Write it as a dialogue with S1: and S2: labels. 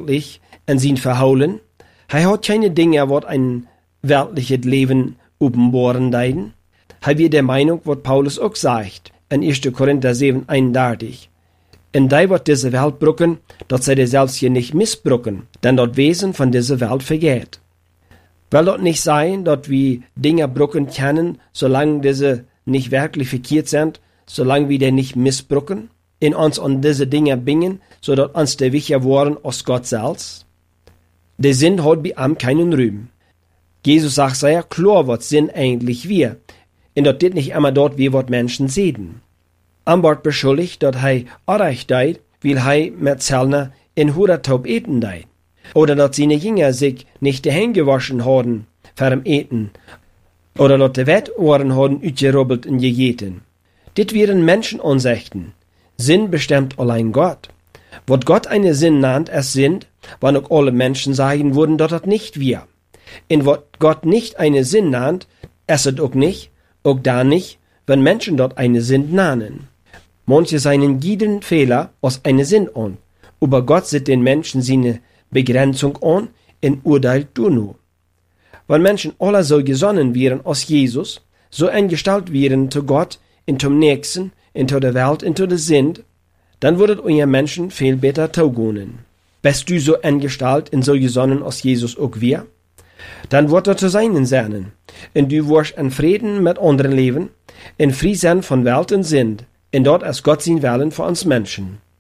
S1: wirklich in sein Verhaulen. Hij hat keine Dinge, wat ein weltliches Leben openbaren deiden. Hij wird der Meinung, wat Paulus auch sagt, in 1. Korinther 7, 31. En die wat diese Welt brucken, dat zij de selbst hier nicht missbrucken, denn dat Wesen von dieser Welt vergeht. Will dat nicht sein, dat wir Dinge brucken können, solange diese nicht wirklich verkehrt sind, solange wir die nicht missbrucken, in uns an diese Dinge bringen, sodat uns der wichtiger worden als Gott selbst? Der Sinn hat bei ihm keinen Ruhm. Jesus sagt sehr klar, was Sinn eigentlich wir, und dat dit nicht immer dort wie wat Menschen sehen. Am wird beschuldigt, dat hij Unrecht deed, weil hij mit Zellner in Hudertaub eten deed. Oder dat seine Jünger sich nicht die Hände gewaschen haben, vorm Eten. Oder dat de Wettohren haben uitgerubbelt und gegeten. Dit wären Menschenansichten. Sinn bestimmt allein Gott. Wat Gott eine Sinn nannt, es sind, wann auch alle Menschen sagen würden, dat das nicht wir. In wat Gott nicht eine Sinn nannt, es auch nicht, auch da nicht, wenn Menschen dort eine Sinn nannen. Manche seinen jeden Fehler aus eine Sinn an, aber Gott sieht den Menschen seine Begrenzung an und urteilt nur. Wenn Menschen alle so gesonnen wären aus Jesus, so eingestellt wären zu Gott und zum Nächsten, und zu der Welt und zu der Sinn, dann würdet ihr Menschen viel besser taugonen. Bist du so eingestellt und so gesonnen aus Jesus auch wir? Dann wird er zu seinen Sernen, und du wirst in Frieden mit anderen leben, in Frieden von Welt und Sinn, und dort ist Gott sein Willen für uns Menschen.